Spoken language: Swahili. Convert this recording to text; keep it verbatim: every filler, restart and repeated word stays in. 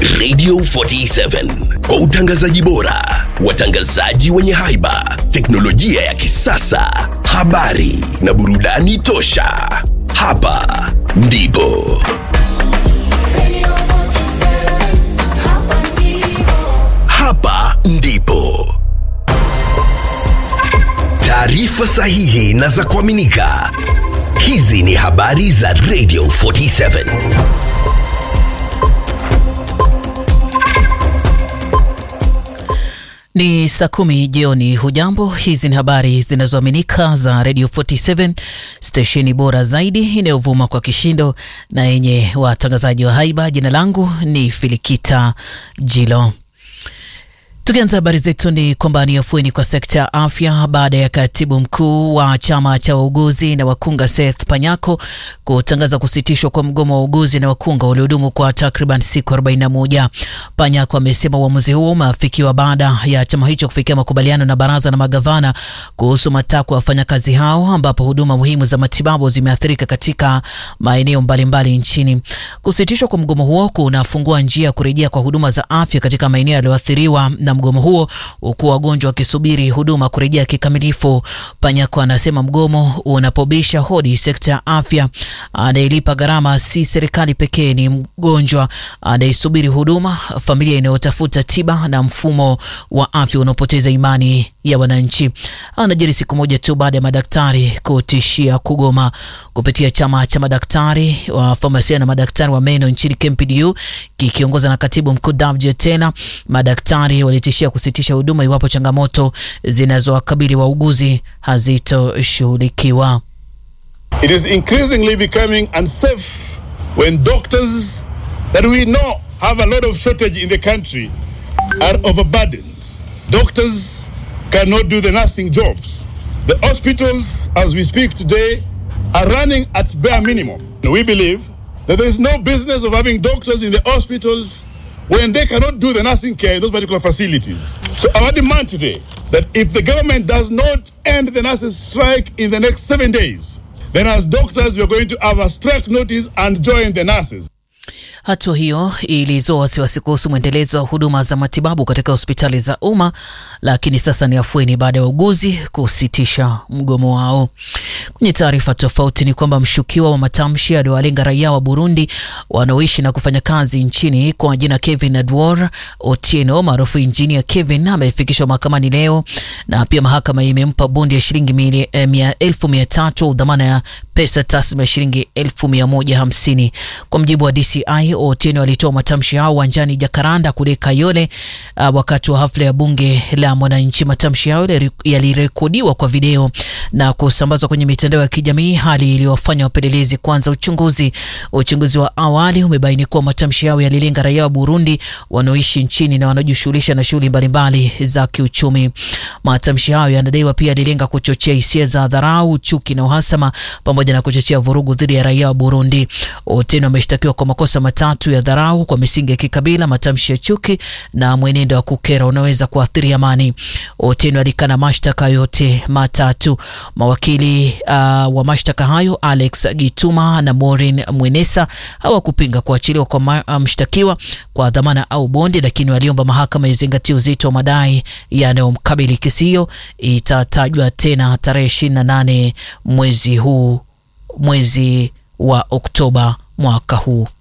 Radio forty-seven, kwa utangazaji bora, watangazaji wenye haiba, teknolojia ya kisasa, habari na burudani tosha. Hapa ndipo Hapa ndipo taarifa sahihi na za kuaminika. Hizi ni habari za Radio forty-seven. Ni saa kumi jioni. Hujambo, hizi ni habari zinazoaminika za Radio forty-seven, stesheni bora zaidi inayovuma kwa kishindo na yenye watangazaji wa haiba. Jina langu ni Filikita Jilo. Tukianza habari zetu ni kwamba ni afueni kwa sekta ya afya baada ya katibu mkuu wa chama cha wauguzi na wakunga Seth Panyako kutangaza kusitishwa kwa mgomo wa wauguzi na wakunga uliodumu kwa takriban siku arobaini na moja. Panyako amesema uamuzi huo umeafikiwa baada ya chama hicho kufikia makubaliano na baraza na magavana kuhusu matakwa ya wafanyakazi hao, ambapo huduma muhimu za matibabu zimeathirika katika maeneo mbalimbali nchini. Kusitishwa kwa mgomo huo kunafungua njia kurejea kwa huduma za afya katika maeneo yaliyoathiriwa na mgomo huo, huku wagonjwa wakisubiri huduma kurejea kikamilifu. Panyako anasema mgomo unapobisha hodi sekta ya afya, anayelipa gharama si serikali pekee, ni mgonjwa anayesubiri huduma, familia inayotafuta tiba na mfumo wa afya unaopoteza imani ya wananchi. Anajiri siku moja tu baada ya madaktari kutishia kugoma. Kupitia chama cha madaktari wa famasia na madaktari wa meno nchini K M P D U kikiongozwa na katibu mkuu Davji Tena, madaktari walitishia kusitisha huduma iwapo changamoto zinazowakabili wauguzi hazitoshughulikiwa. It is increasingly becoming unsafe when doctors that we know have a lot of shortage in the country are overburdened. Doctors cannot do the nursing jobs. The hospitals, as we speak today, are running at bare minimum. We believe that there is no business of having doctors in the hospitals when they cannot do the nursing care in those particular facilities. So our demand today, that if the government does not end the nurses' strike in the next seven days, then as doctors we are going to have a strike notice and join the nurses. Hatua hiyo ilizua wasiwasi kuhusu mwendelezo wa huduma za matibabu katika hospitali za umma, lakini sasa ni afueni baada ya wauguzi kusitisha mgomo wao. Kwenye taarifa tofauti ni kwamba mshukiwa wa matamshi aliwalenga raia wa Burundi wanaoishi na kufanya kazi nchini kwa jina Kevin Edward Otieno maarufu Engineer Kevin amefikishwa mahakamani leo, na pia mahakama imempa bondi ya shilingi elfu mia tatu dhamana ya pesa taslimu ya shilingi elfu mia moja hamsini. Kwa mjibu wa D C I, Otieno alitoa matamshi hao uwanjani Jakaranda kule Kayole uh, wakati wa hafla ya bunge la mwananchi. Matamshi hao yalirekodiwa kwa video na kusambazwa kwenye mitandao ya kijamii, hali iliyofanya wapelelezi kwanza uchunguzi. Uchunguzi wa awali umebaini kuwa matamshi hao yalilenga raia wa Burundi wanaoishi nchini na wanajishughulisha na shughuli mbalimbali za kiuchumi. Matamshi hao yanadaiwa pia yalilenga kuchochea hisia za dharau, chuki na uhasama pamoja na kuchochea vurugu dhidi ya raia wa Burundi. Otieno ameshtakiwa kwa makosa matatu ya dharau kwa misingi ya kikabila, matamshi ya chuki na mwenendo wa kukera unaweza kuathiri amani. Otieno alikana mashtaka yote matatu. Mawakili uh, wa mashtaka hayo Alex Gituma na Maureen Mwenesa hawakupinga kuachiliwa kwa mshtakiwa kwa dhamana au bondi, lakini waliomba mahakama izingatie uzito wa madai yanayomkabili. Kesi hiyo itatajwa tena tarehe ishirini na nane mwezi huu mwezi wa Oktoba mwaka huu.